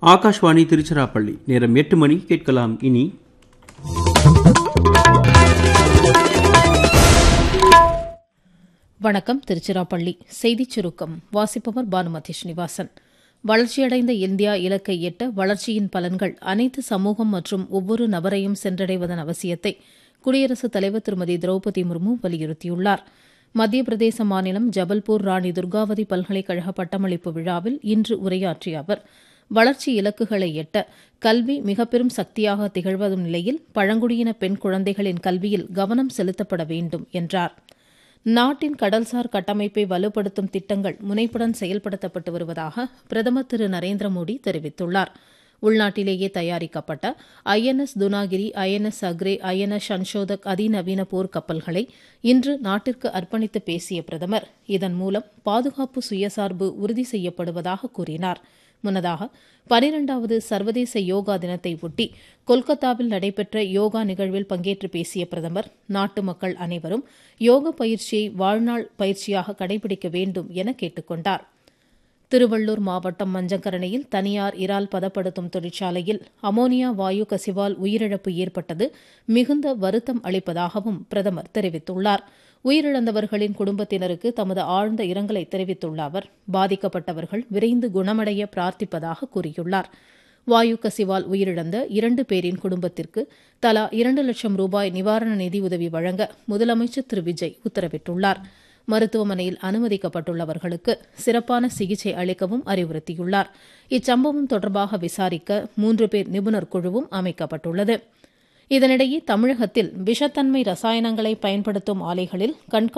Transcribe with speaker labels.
Speaker 1: ஆகாஷ்வாணி திருச்சிராப்பள்ளி. நேரம் 8 மணி. கேட்கலாம் இனி
Speaker 2: வணக்கம். திருச்சிராப்பள்ளி செய்திச் சுருக்கம் வாசிப்பவர் பானுமதி ஸ்ரீனிவாசன். வளர்ச்சியடைந்த இந்தியா இலக்கை எட்ட வளர்ச்சியின் பலன்கள் அனைத்து சமூகம் மற்றும் ஒவ்வொரு நபரையும் சென்றடைவதன் அவசியத்தை குடியரசுத் தலைவர் திருமதி திரௌபதி முர்மு வலியுறுத்தியுள்ளார். மத்திய பிரதேச மாநிலம் ஜபல்பூர் ராணி துர்காவதி பல்கலைக்கழக பட்டமளிப்பு விழாவில் இன்று உரையாற்றிய அவர், வளர்ச்சி இலக்குகளை எட்ட கல்வி மிகப்பெரும் சக்தியாக திகழ்வதும் நிலையில் பழங்குடியின பெண் குழந்தைகளின் கல்வியில் கவனம் செலுத்தப்பட வேண்டும் என்றார். நாட்டின் கடல்சார் கட்டமைப்பை வலுப்படுத்தும் திட்டங்கள் முனைப்புடன் செயல்படுத்தப்பட்டு வருவதாக பிரதமர் திரு நரேந்திர மோடி தெரிவித்துள்ளார். உள்நாட்டிலேயே தயாரிக்கப்பட்ட INS Dunagiri, INS Agrey, INS Sanshodhak அதிநவீன போர் கப்பல்களை இன்று நாட்டிற்கு அர்ப்பணித்து பேசிய பிரதமர், இதன் மூலம் பாதுகாப்பு சுயசார்பு உறுதி செய்யப்படுவதாக கூறினார். முன்னதாக 12வது சர்வதேச யோகா தினத்தை ஒட்டி கொல்கத்தாவில் நடைபெற்ற யோகா நிகழ்வில் பங்கேற்று பேசிய பிரதமர், நாட்டு மக்கள் அனைவரும் யோக பயிற்சியை வாழ்நாள் பயிற்சியாக கடைபிடிக்க வேண்டும் என கேட்டுக் கொண்டார். திருவள்ளூர் மாவட்டம் மஞ்சக்கரணையில் தனியார் இறால் பதப்படுத்தும் தொழிற்சாலையில் அமோனியா வாயு கசிவால் உயிரிழப்பு ஏற்பட்டது மிகுந்த வருத்தம் அளிப்பதாகவும் பிரதமர் தெரிவித்துள்ளார். உயிரிழந்தவர்களின் குடும்பத்தினருக்கு தமது ஆழ்ந்த இரங்கலை தெரிவித்துள்ள அவர், பாதிக்கப்பட்டவர்கள் விரைந்து குணமடைய பிரார்த்திப்பதாக கூறியுள்ளார். வாயு கசிவால் உயிரிழந்த 2 பேரின் குடும்பத்திற்கு தலா 2 லட்சம் ரூபாய் நிவாரண நிதி உதவி வழங்க முதலமைச்சர் திரு விஜய் உத்தரவிட்டுள்ளார். மருத்துவமனையில் அனுமதிக்கப்பட்டுள்ளவர்களுக்கு சிறப்பான சிகிச்சை அளிக்கவும் அறிவுறுத்தியுள்ளார். இச்சம்பவம் தொடர்பாக விசாரிக்க 3 பேர் நிபுணர் குழுவும் அமைக்கப்பட்டுள்ளது. இதனிடையே தமிழகத்தில் விஷத்தன்மை ரசாயனங்களை பயன்படுத்தும் ஆலைகளில்